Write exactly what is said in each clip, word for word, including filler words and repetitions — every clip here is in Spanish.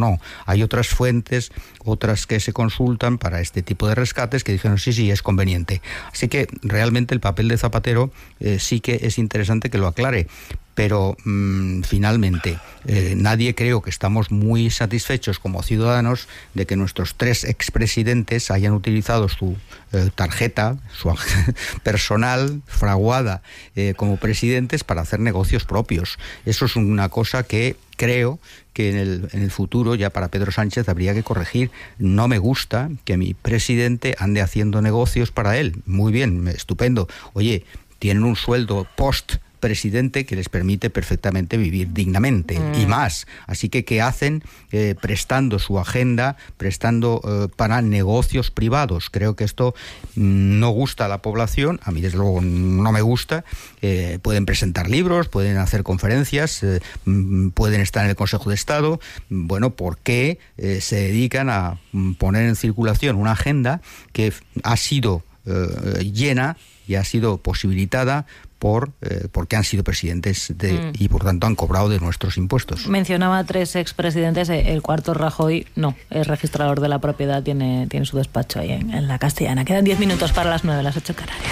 no. Hay otras fuentes, otras que se consultan para este tipo de rescates que dijeron sí, sí, es conveniente. Así que realmente el papel de Zapatero eh, sí que es interesante que lo aclare. Pero mmm, finalmente eh, nadie creo que estamos muy satisfechos como ciudadanos de que nuestros tres expresidentes hayan utilizado su eh, tarjeta, su personal fraguada eh, como presidentes para hacer negocios propios. Eso es una cosa que creo que en el, en el futuro ya para Pedro Sánchez habría que corregir. No me gusta que mi presidente ande haciendo negocios para él. Muy bien, estupendo. Oye, tienen un sueldo post presidente que les permite perfectamente vivir dignamente mm. y más. Así que, ¿qué hacen? Eh, prestando su agenda, prestando eh, para negocios privados. Creo que esto no gusta a la población, a mí desde luego no me gusta. Eh, pueden presentar libros, pueden hacer conferencias, eh, pueden estar en el Consejo de Estado. Bueno, ¿por qué eh, se dedican a poner en circulación una agenda que ha sido eh, llena y ha sido posibilitada por eh, porque han sido presidentes de, mm. y por tanto han cobrado de nuestros impuestos? Mencionaba a tres expresidentes, el cuarto Rajoy, no, es registrador de la propiedad, tiene, tiene su despacho ahí en, en la Castellana. Quedan diez minutos para las nueve, las ocho Canarias.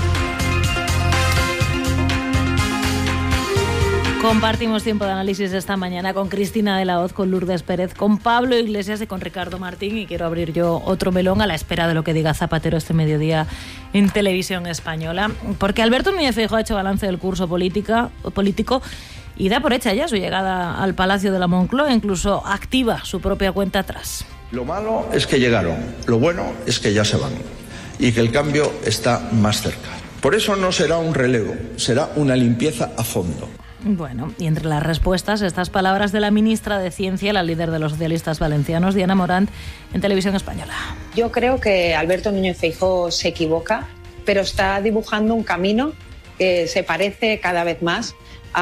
Compartimos tiempo de análisis esta mañana con Cristina de la Hoz, con Lourdes Pérez, con Pablo Iglesias y con Ricardo Martín. Y quiero abrir yo otro melón a la espera de lo que diga Zapatero este mediodía en Televisión Española. Porque Alberto Núñez Feijóo ha hecho balance del curso política, político y da por hecha ya su llegada al Palacio de la Moncloa, incluso activa su propia cuenta atrás. Lo malo es que llegaron, lo bueno es que ya se van y que el cambio está más cerca. Por eso no será un relevo, será una limpieza a fondo. Bueno, y entre las respuestas, estas palabras de la ministra de Ciencia, la líder de los socialistas valencianos, Diana Morant, en Televisión Española. Yo creo que Alberto Núñez Feijóo se equivoca, pero está dibujando un camino que se parece cada vez más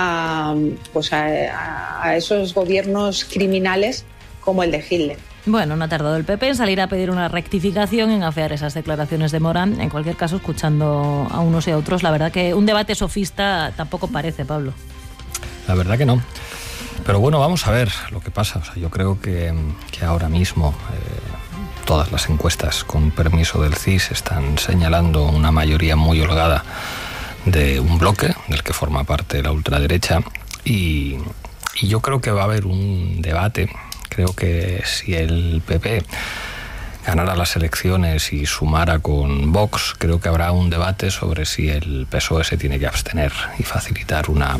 a, pues a, a esos gobiernos criminales como el de Hitler. Bueno, no ha tardado el P P en salir a pedir una rectificación, en afear esas declaraciones de Morant. En cualquier caso, escuchando a unos y a otros, la verdad que un debate sofista tampoco parece, Pablo. La verdad que no. Pero bueno, vamos a ver lo que pasa. O sea, yo creo que, que ahora mismo eh, todas las encuestas, con permiso del C I S, están señalando una mayoría muy holgada de un bloque del que forma parte la ultraderecha. Y, y yo creo que va a haber un debate. Creo que si el P P ganara las elecciones y sumara con Vox, creo que habrá un debate sobre si el P S O E se tiene que abstener y facilitar una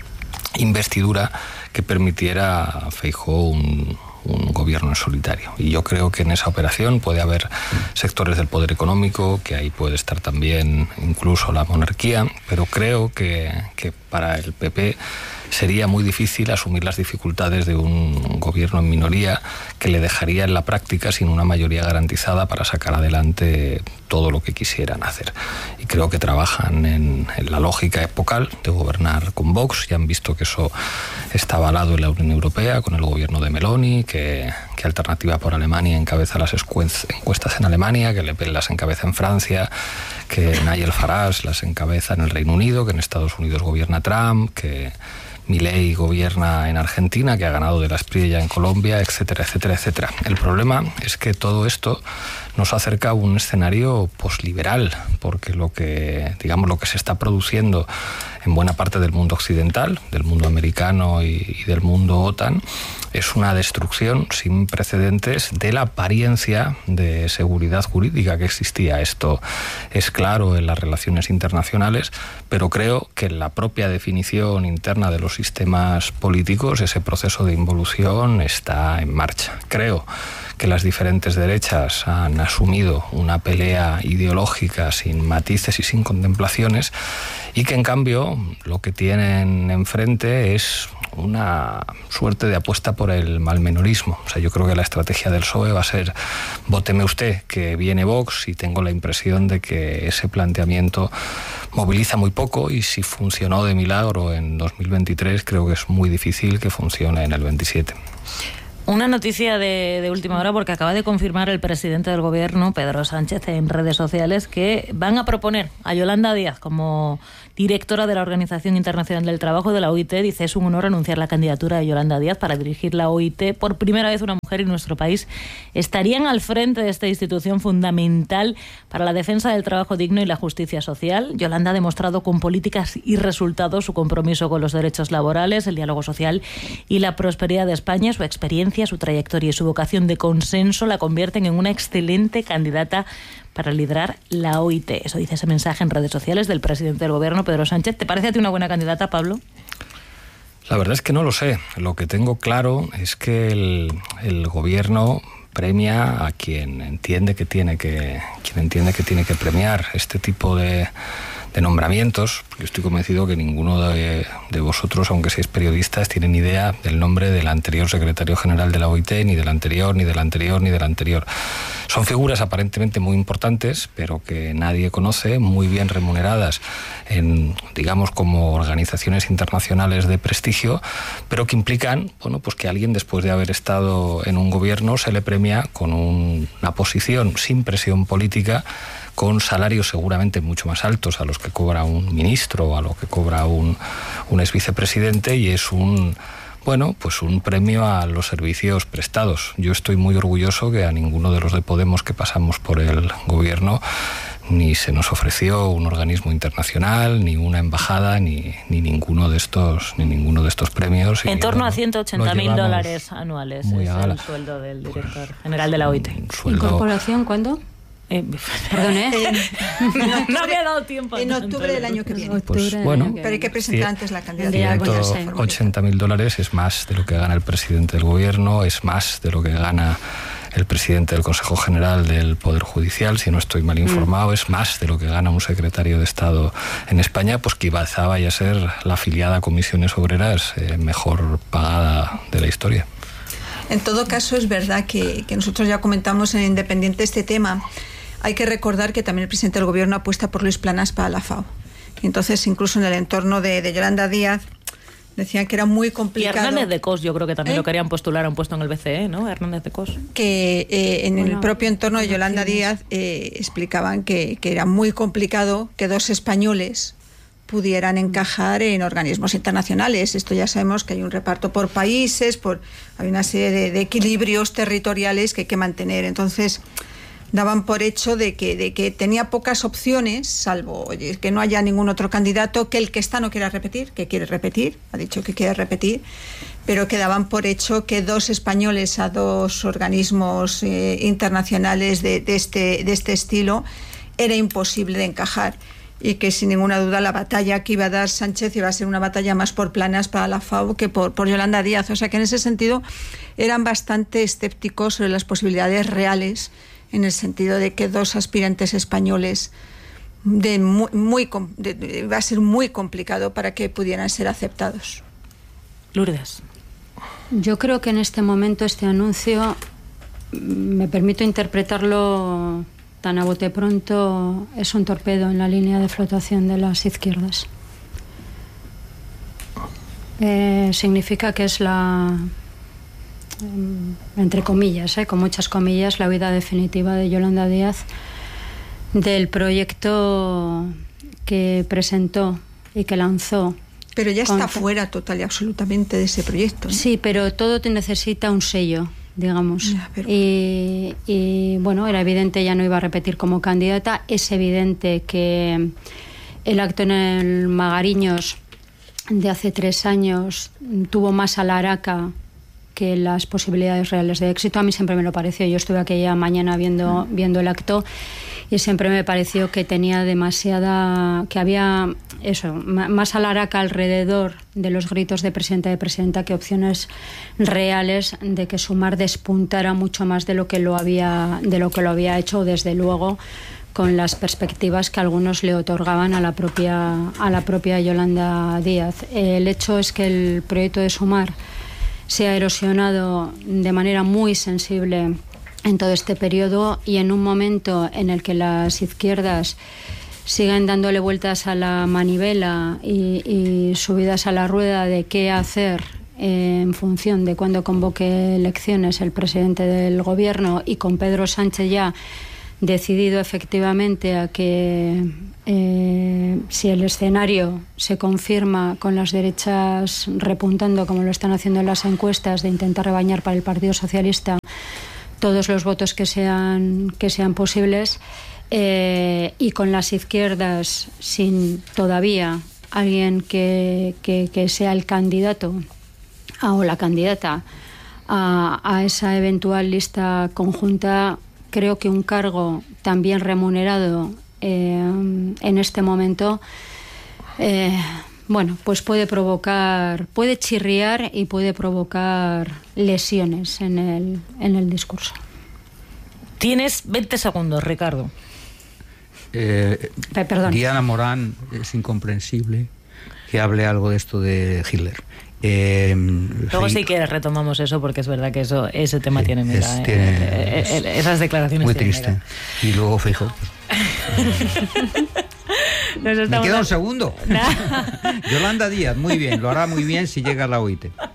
investidura que permitiera a Feijóo un, un gobierno en solitario. Y yo creo que en esa operación puede haber sectores del poder económico, que ahí puede estar también incluso la monarquía, pero creo que, que para el P P sería muy difícil asumir las dificultades de un gobierno en minoría que le dejaría en la práctica sin una mayoría garantizada para sacar adelante todo lo que quisieran hacer. Y creo que trabajan en, en la lógica epocal de gobernar con Vox. Ya han visto que eso está avalado en la Unión Europea con el gobierno de Meloni, que, que Alternativa por Alemania encabeza las encuestas en Alemania, que Le Pen las encabeza en Francia, que Nigel Farage las encabeza en el Reino Unido, que en Estados Unidos gobierna Trump, que Milei gobierna en Argentina, que ha ganado de la Espriella en Colombia, etcétera, etcétera, etcétera. El problema es que todo esto nos acerca a un escenario posliberal, porque lo que, digamos, lo que se está produciendo en buena parte del mundo occidental, del mundo americano y, y del mundo OTAN, es una destrucción sin precedentes de la apariencia de seguridad jurídica que existía. Esto es claro en las relaciones internacionales, pero creo que en la propia definición interna de los sistemas políticos ese proceso de involución está en marcha. Creo que las diferentes derechas han asumido una pelea ideológica sin matices y sin contemplaciones, y que en cambio lo que tienen enfrente es una suerte de apuesta por el malmenorismo. O sea, yo creo que la estrategia del P S O E va a ser: vóteme usted que viene Vox, y tengo la impresión de que ese planteamiento moviliza muy poco, y si funcionó de milagro en dos mil veintitrés, creo que es muy difícil que funcione en el veintisiete. Una noticia de, de última hora, porque acaba de confirmar el presidente del gobierno, Pedro Sánchez, en redes sociales, que van a proponer a Yolanda Díaz como directora de la Organización Internacional del Trabajo, de la O I T. Dice: es un honor anunciar la candidatura de Yolanda Díaz para dirigir la O I T. Por primera vez una mujer mujer y nuestro país estarían al frente de esta institución fundamental para la defensa del trabajo digno y la justicia social. Yolanda ha demostrado con políticas y resultados su compromiso con los derechos laborales, el diálogo social y la prosperidad de España. Su experiencia, su trayectoria y su vocación de consenso la convierten en una excelente candidata para liderar la O I T. Eso dice ese mensaje en redes sociales del presidente del Gobierno, Pedro Sánchez. ¿Te parece a ti una buena candidata, Pablo? La verdad es que no lo sé. Lo que tengo claro es que el, el Gobierno premia a quien entiende que tiene que, quien entiende que tiene que premiar. Este tipo de, de nombramientos, yo estoy convencido que ninguno de, de vosotros, aunque seáis periodistas, tienen idea del nombre del anterior secretario general de la O I T, ni del anterior, ni del anterior, ni del anterior. Son figuras aparentemente muy importantes, pero que nadie conoce, muy bien remuneradas en, digamos, como organizaciones internacionales de prestigio, pero que implican, bueno, pues que alguien, después de haber estado en un gobierno, se le premia con un, una posición sin presión política, con salarios seguramente mucho más altos a los que cobra un ministro o a lo que cobra un, un ex vicepresidente, y es un... Bueno, pues un premio a los servicios prestados. Yo estoy muy orgulloso que a ninguno de los de Podemos que pasamos por el gobierno ni se nos ofreció un organismo internacional, ni una embajada, ni, ni ninguno de estos, ni ninguno de estos premios. En torno a ciento ochenta mil dólares anuales es el sueldo del director general de la O I T. Sueldo... ¿Incorporación cuándo? Eh, Perdón, ¿eh? En, no me ha dado tiempo. En octubre del año que viene. Pues bueno, pero hay que presentar antes la candidatura. ciento ochenta mil dólares es más de lo que gana el presidente del gobierno, es más de lo que gana el presidente del Consejo General del Poder Judicial, si no estoy mal informado, mm. es más de lo que gana un secretario de Estado en España, pues que quizá vaya a ser la afiliada a Comisiones Obreras eh, mejor pagada de la historia. En todo caso, es verdad que, que nosotros ya comentamos en Independiente este tema. Hay que recordar que también el presidente del Gobierno apuesta por Luis Planas para la FAO. Entonces, incluso en el entorno de, de Yolanda Díaz, decían que era muy complicado. Y Hernández de Cos, yo creo que también ¿Eh? lo querían postular a un puesto en el B C E, ¿no? Hernández de Cos. Que eh, en bueno, el propio entorno de Yolanda Díaz eh, explicaban que, que era muy complicado que dos españoles pudieran encajar en organismos internacionales. Esto ya sabemos que hay un reparto por países, por hay una serie de, de equilibrios territoriales que hay que mantener. Entonces, daban por hecho de que, de que tenía pocas opciones, salvo oye, que no haya ningún otro candidato, que el que está no quiera repetir, que quiere repetir, ha dicho que quiere repetir, pero que daban por hecho que dos españoles a dos organismos eh, internacionales de, de, este, de este estilo era imposible de encajar, y que sin ninguna duda la batalla que iba a dar Sánchez iba a ser una batalla más por Planas para la FAO que por, por Yolanda Díaz. O sea que en ese sentido eran bastante escépticos sobre las posibilidades reales, en el sentido de que dos aspirantes españoles de muy, muy de, de, va a ser muy complicado para que pudieran ser aceptados. Lourdes. Yo creo que en este momento este anuncio, me permito interpretarlo tan a bote pronto, es un torpedo en la línea de flotación de las izquierdas. Eh, significa que es la, entre comillas, eh, con muchas comillas, la huida definitiva de Yolanda Díaz del proyecto que presentó y que lanzó. Pero ya está fuera total y absolutamente de ese proyecto, ¿no? Sí, pero todo te necesita un sello, digamos. Ya, pero... y, y bueno, era evidente, ya no iba a repetir como candidata. Es evidente que el acto en el Magariños de hace tres años tuvo más alaraca que las posibilidades reales de éxito. A mí siempre me lo pareció. Yo estuve aquella mañana viendo, viendo el acto y siempre me pareció que tenía demasiada, que había eso, más alaraca alrededor de los gritos de presidenta de presidenta que opciones reales de que Sumar despuntara mucho más de lo que lo había, de lo que lo había hecho, desde luego con las perspectivas que algunos le otorgaban a la propia, a la propia Yolanda Díaz. El hecho es que el proyecto de Sumar se ha erosionado de manera muy sensible en todo este periodo, y en un momento en el que las izquierdas siguen dándole vueltas a la manivela y, y subidas a la rueda de qué hacer eh, en función de cuándo convoque elecciones el presidente del gobierno, y con Pedro Sánchez ya decidido efectivamente a que eh, si el escenario se confirma con las derechas repuntando como lo están haciendo en las encuestas, de intentar rebañar para el Partido Socialista todos los votos que sean, que sean posibles, eh, y con las izquierdas sin todavía alguien que, que, que sea el candidato a, o la candidata a, a esa eventual lista conjunta, creo que un cargo también remunerado eh, en este momento eh, bueno, pues puede provocar, puede chirriar y puede provocar lesiones en el, en el discurso. Tienes veinte segundos, Ricardo. Eh, eh, perdón. Diana Morán, es incomprensible que hable algo de esto de Hitler. Eh, Luego sí que retomamos eso, porque es verdad que eso ese tema sí, tiene mira, es, eh, tiene, eh, eh, esas declaraciones muy triste. Mira. Y luego Feijóo. Me queda un segundo. Yolanda Díaz, muy bien, lo hará muy bien si llega a la O I T.